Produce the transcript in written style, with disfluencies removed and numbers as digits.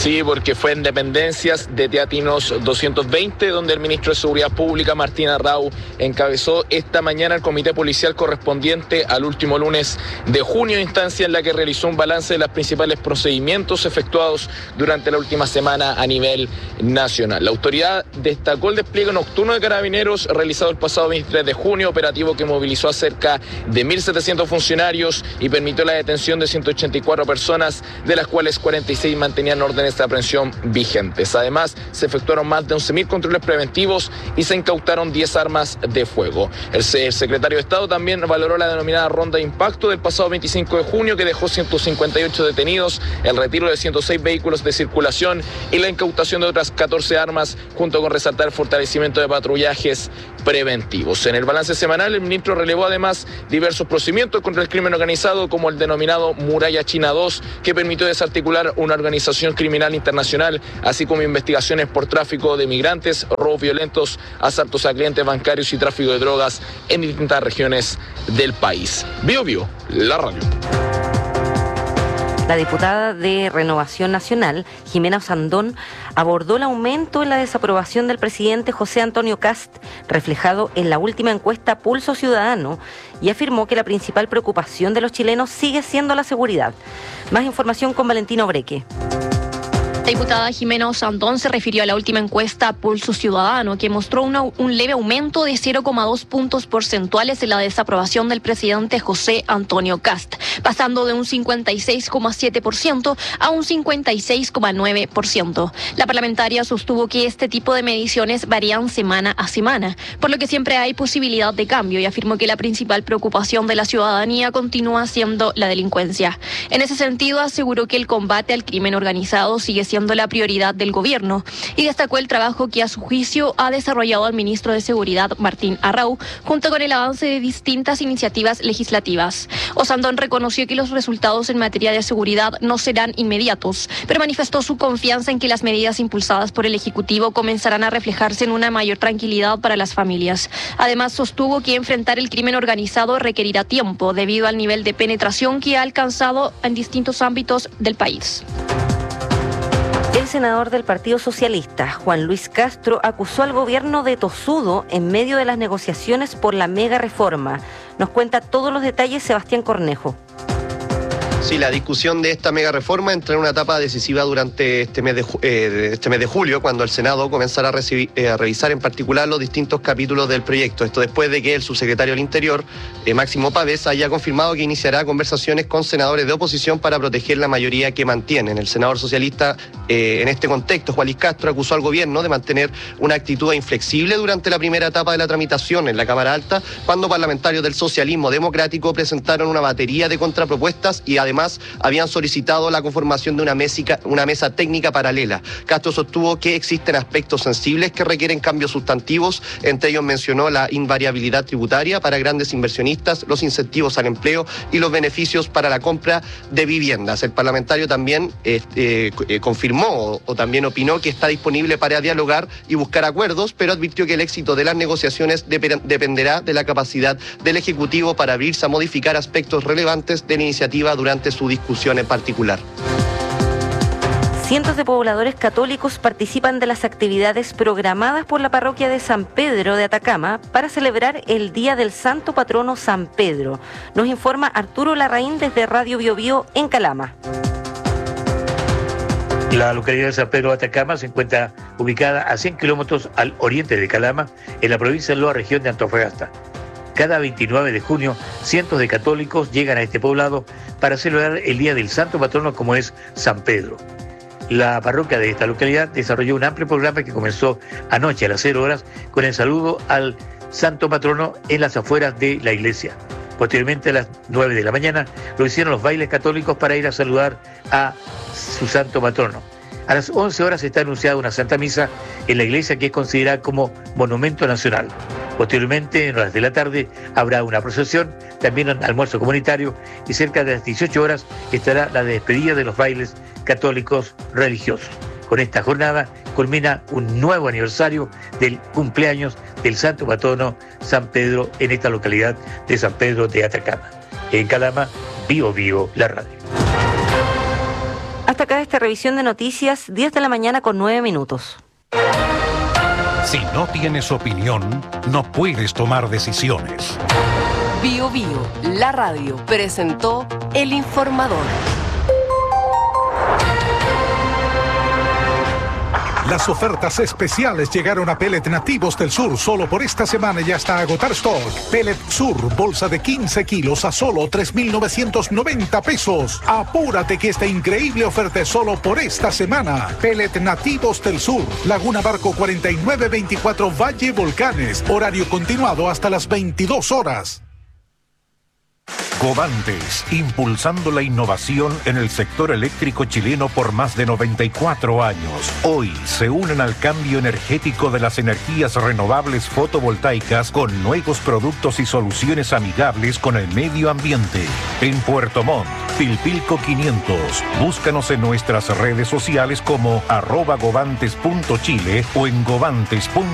Sí, porque fue en dependencias de Teatinos 220, donde el ministro de Seguridad Pública, Martín Arrau, encabezó esta mañana el comité policial correspondiente al último lunes de junio, instancia en la que realizó un balance de los principales procedimientos efectuados durante la última semana a nivel nacional. La autoridad destacó el despliegue nocturno de carabineros realizado el pasado 23 de junio, operativo que movilizó a cerca de 1.700 funcionarios y permitió la detención de 184 personas, de las cuales 46 mantenían órdenes de aprehensión vigentes. Además, se efectuaron más de 11.000 controles preventivos y se incautaron 10 armas de fuego. El secretario de Estado también valoró la denominada ronda de impacto del pasado 25 de junio, que dejó 158 detenidos, el retiro de 106 vehículos de circulación y la incautación de otras 14 armas, junto con resaltar el fortalecimiento de patrullajes preventivos. En el balance semanal, el ministro relevó además diversos procedimientos contra el crimen organizado, como el denominado Muralla China 2, que permitió desarticular una organización criminal internacional, así como investigaciones por tráfico de migrantes, robos violentos, asaltos a clientes bancarios y tráfico de drogas en distintas regiones del país. Bio Bio, la radio. La diputada de Renovación Nacional, Jimena Osandón, abordó el aumento en la desaprobación del presidente José Antonio Kast, reflejado en la última encuesta Pulso Ciudadano, y afirmó que la principal preocupación de los chilenos sigue siendo la seguridad. Más información con Valentino Breque. La diputada Jimena Osandón se refirió a la última encuesta Pulso Ciudadano, que mostró un leve aumento de 0,2 puntos porcentuales en la desaprobación del presidente José Antonio Kast, pasando de un 56,7% a un 56,9%. La parlamentaria sostuvo que este tipo de mediciones varían semana a semana, por lo que siempre hay posibilidad de cambio, y afirmó que la principal preocupación de la ciudadanía continúa siendo la delincuencia. En ese sentido, aseguró que el combate al crimen organizado sigue siendo la prioridad del gobierno, y destacó el trabajo que a su juicio ha desarrollado el ministro de Seguridad, Martín Arrau, junto con el avance de distintas iniciativas legislativas. Osandón reconoció que los resultados en materia de seguridad no serán inmediatos, pero manifestó su confianza en que las medidas impulsadas por el Ejecutivo comenzarán a reflejarse en una mayor tranquilidad para las familias. Además, sostuvo que enfrentar el crimen organizado requerirá tiempo debido al nivel de penetración que ha alcanzado en distintos ámbitos del país. El senador del Partido Socialista, Juan Luis Castro, acusó al gobierno de tosudo en medio de las negociaciones por la mega reforma. Nos cuenta todos los detalles Sebastián Cornejo. Sí, la discusión de esta mega reforma entra en una etapa decisiva durante este mes de julio, cuando el Senado comenzará a revisar en particular los distintos capítulos del proyecto. Esto después de que el subsecretario del Interior, Máximo Pavés, haya confirmado que iniciará conversaciones con senadores de oposición para proteger la mayoría que mantienen. El senador socialista, en este contexto, Juan Luis Castro, acusó al gobierno de mantener una actitud inflexible durante la primera etapa de la tramitación en la Cámara Alta, cuando parlamentarios del socialismo democrático presentaron una batería de contrapropuestas y además habían solicitado la conformación de una mesa técnica paralela. Castro sostuvo que existen aspectos sensibles que requieren cambios sustantivos. Entre ellos mencionó la invariabilidad tributaria para grandes inversionistas, los incentivos al empleo y los beneficios para la compra de viviendas. El parlamentario también confirmó o también opinó que está disponible para dialogar y buscar acuerdos, pero advirtió que el éxito de las negociaciones dependerá de la capacidad del Ejecutivo para abrirse a modificar aspectos relevantes de la iniciativa durante su discusión en particular. Cientos de pobladores católicos participan de las actividades programadas por la parroquia de San Pedro de Atacama para celebrar el Día del Santo Patrono San Pedro. Nos informa Arturo Larraín desde Radio Bio Bio en Calama. La localidad de San Pedro de Atacama se encuentra ubicada a 100 kilómetros al oriente de Calama, en la provincia de Loa, región de Antofagasta. Cada 29 de junio, cientos de católicos llegan a este poblado para celebrar el Día del Santo Patrono, como es San Pedro. La parroquia de esta localidad desarrolló un amplio programa que comenzó anoche a las 0 horas con el saludo al Santo Patrono en las afueras de la iglesia. Posteriormente, a las 9 de la mañana, lo hicieron los bailes católicos para ir a saludar a su Santo Patrono. A las 11 horas está anunciada una Santa Misa en la iglesia, que es considerada como monumento nacional. Posteriormente, en horas de la tarde, habrá una procesión, también un almuerzo comunitario, y cerca de las 18 horas estará la despedida de los bailes católicos religiosos. Con esta jornada culmina un nuevo aniversario del cumpleaños del Santo Patrono San Pedro en esta localidad de San Pedro de Atacama. En Calama, Bio Bio, la radio. Hasta acá esta revisión de noticias, 10 de la mañana con 9 minutos. Si no tienes opinión, no puedes tomar decisiones. Bio Bio, la radio, presentó El Informador. Las ofertas especiales llegaron a Pellet Nativos del Sur solo por esta semana y hasta agotar stock. Pellet Sur, bolsa de 15 kilos a solo 3,990 pesos. Apúrate que esta increíble oferta es solo por esta semana. Pellet Nativos del Sur, Laguna Barco 4924 Valle Volcanes. Horario continuado hasta las 22 horas. Covantes, impulsando la innovación en el sector eléctrico chileno por más de 94 años. Hoy se unen al cambio energético de las energías renovables fotovoltaicas con nuevos productos y soluciones amigables con el medio ambiente. En Puerto Montt, Pilpilco 500. Búscanos en nuestras redes sociales como @govantes.chile o en govantes.cl.